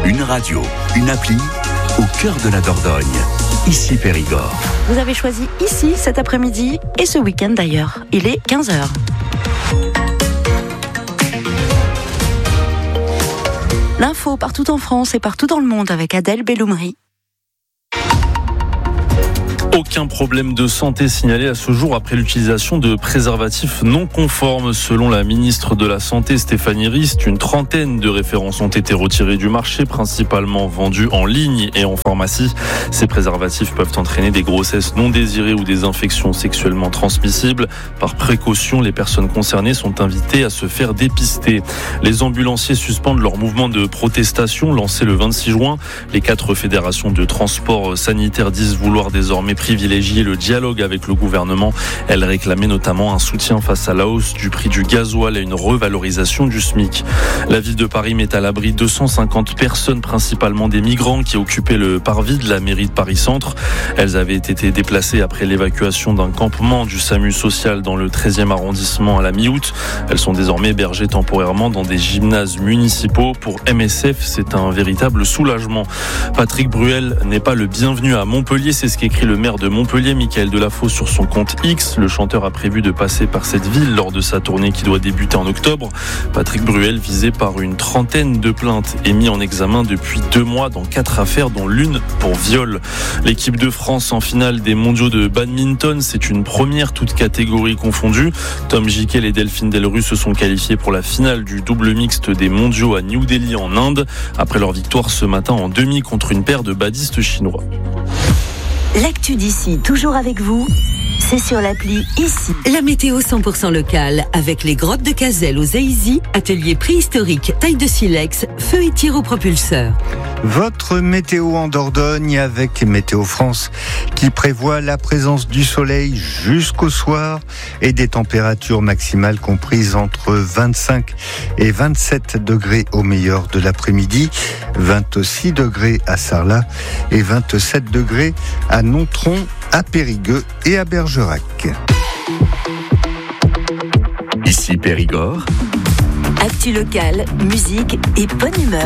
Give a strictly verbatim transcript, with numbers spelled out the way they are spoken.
Une radio, une appli, au cœur de la Dordogne. Ici Périgord. Vous avez choisi ici cet après-midi et ce week-end d'ailleurs. Il est quinze heures. L'info partout en France et partout dans le monde avec Adèle Belloumri. Aucun problème de santé signalé à ce jour après l'utilisation de préservatifs non conformes. Selon la ministre de la Santé Stéphanie Rist, une trentaine de références ont été retirées du marché, principalement vendus en ligne et en pharmacie. Ces préservatifs peuvent entraîner des grossesses non désirées ou des infections sexuellement transmissibles. Par précaution, les personnes concernées sont invitées à se faire dépister. Les ambulanciers suspendent leur mouvement de protestation lancé le vingt-six juin. Les quatre fédérations de transport sanitaire disent vouloir désormais privilégier le dialogue avec le gouvernement. Elle réclamait notamment un soutien face à la hausse du prix du gasoil et une revalorisation du SMIC. La ville de Paris met à l'abri deux cent cinquante personnes, principalement des migrants qui occupaient le parvis de la mairie de Paris-Centre. Elles avaient été déplacées après l'évacuation d'un campement du SAMU social dans le treizième arrondissement à la mi-août. Elles sont désormais hébergées temporairement dans des gymnases municipaux. Pour M S F, c'est un véritable soulagement. Patrick Bruel n'est pas le bienvenu à Montpellier, c'est ce qu'écrit le maire de Montpellier, Michael Delafosse, sur son compte X. Le chanteur a prévu de passer par cette ville lors de sa tournée qui doit débuter en octobre. Patrick Bruel, visé par une trentaine de plaintes, est mis en examen depuis deux mois dans quatre affaires, dont l'une pour viol. L'équipe de France en finale des mondiaux de badminton, c'est une première, toutes catégories confondues. Tom Jikel et Delphine Delru se sont qualifiés pour la finale du double mixte des mondiaux à New Delhi en Inde, après leur victoire ce matin en demi contre une paire de badistes chinois. L'actu d'ici, toujours avec vous, c'est sur l'appli Ici. La météo cent pour cent locale, avec les grottes de Cazel aux Aïzy, atelier préhistorique, taille de silex, feu et tir au propulseur. Votre météo en Dordogne avec Météo France qui prévoit la présence du soleil jusqu'au soir et des températures maximales comprises entre vingt-cinq et vingt-sept degrés au meilleur de l'après-midi, vingt-six degrés à Sarlat et vingt-sept degrés à Nontron, à Périgueux et à Bergerac. Ici Périgord. Actu locale, musique et bonne humeur.